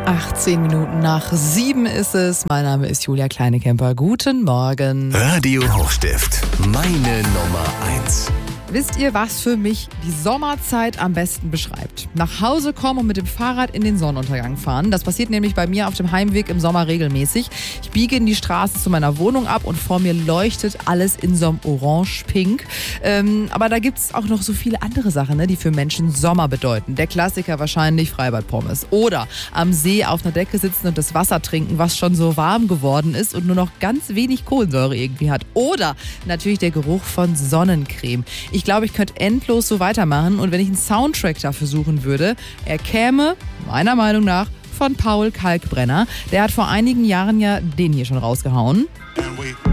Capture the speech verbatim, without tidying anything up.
achtzehn Minuten nach sieben ist es. Mein Name ist Julia Kleinekemper. Guten Morgen. Radio Hochstift, meine Nummer eins. Wisst ihr, was für mich die Sommerzeit am besten beschreibt? Nach Hause kommen und mit dem Fahrrad in den Sonnenuntergang fahren. Das passiert nämlich bei mir auf dem Heimweg im Sommer regelmäßig. Ich biege in die Straße zu meiner Wohnung ab und vor mir leuchtet alles in so einem Orange-Pink. Ähm, aber da gibt es auch noch so viele andere Sachen, ne, die für Menschen Sommer bedeuten. Der Klassiker wahrscheinlich Freibad-Pommes. Oder am See auf einer Decke sitzen und das Wasser trinken, was schon so warm geworden ist und nur noch ganz wenig Kohlensäure irgendwie hat. Oder natürlich der Geruch von Sonnencreme. Ich glaube, ich könnte endlos so weitermachen und wenn ich einen Soundtrack dafür suchen würde, er käme, meiner Meinung nach, von Paul Kalkbrenner. Der hat vor einigen Jahren ja den hier schon rausgehauen.